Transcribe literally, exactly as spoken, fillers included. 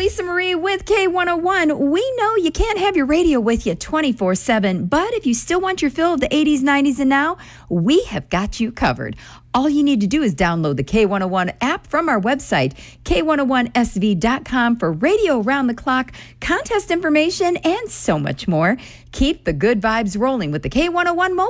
Lisa Marie with K one oh one. We know you can't have your radio with you twenty-four seven, but if you still want your fill of the eighties, nineties, and now, we have got you covered. All you need to do is download the K one oh one app from our website, K one oh one S V dot com, for radio around the clock, contest information, and so much more. Keep the good vibes rolling with the K one oh one mobile